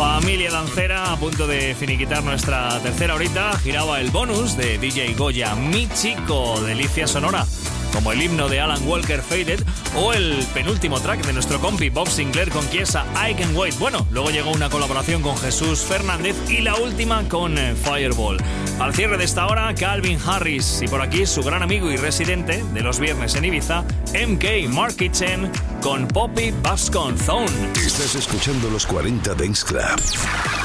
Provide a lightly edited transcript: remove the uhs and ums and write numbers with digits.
Familia dancera, a punto de finiquitar nuestra tercera horita, giraba el bonus de DJ Goya, Mi Chico, delicia sonora, como el himno de Alan Walker, Faded, o el penúltimo track de nuestro compi Bob Sinclair con Chiesa, I Can Wait. Bueno, luego llegó una colaboración con Jesús Fernández y la última con Fireball. Al cierre de esta hora, Calvin Harris, y por aquí su gran amigo y residente de los viernes en Ibiza, MK Mark Kitchen, con Poppy Bascon Zone. Estás escuchando los 40 Dance Club.